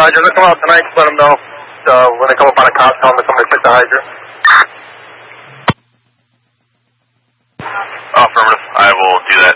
Roger, they'll come out tonight, just let them know. When they come up on a cop, tell them to come and fix the hydrant. Affirmative. I will do that.